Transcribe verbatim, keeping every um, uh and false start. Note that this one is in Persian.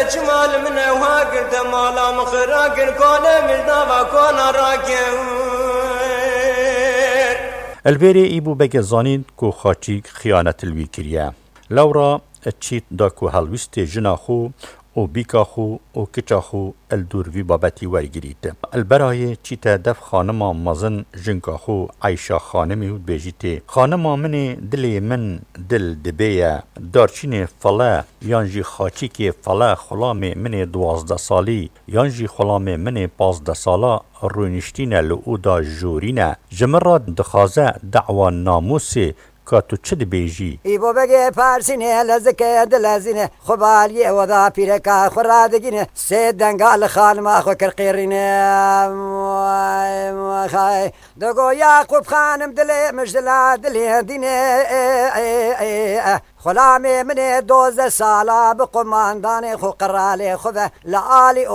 جمال من وهاجر دمالا مخراجر كونه مجنابا كونه راكر البری ایبو بگه زانید کو خاچیک خیانت الوی کریه لورا چیت دا کو هلویست جناخو او بیکاخو او کچاخو الدوروی بابتی ورگیرید. البرای چیتا دف خانما مازن جنکاخو عیشا خانمی هود بیجیتی. خانما من دلی من دل دبیه دارچین فلا یانجی خاچی که فلا خلام من دوازده سالی یانجی خلام من پازده سالا رونشتین لعو دا جورینه جمرات دخازه دعوان ناموسی کاتو چه بیجی ای بو بگه پارسینه لزکه دلزینه خبالی ودا پیرکا خرادگینه سه دنگال خانم خو کرقیرینه خای دگو یعقوب خانم دل مجدلا دل دینه خلامي من دوز سالا بقمانداني خو قرالي خو لآلي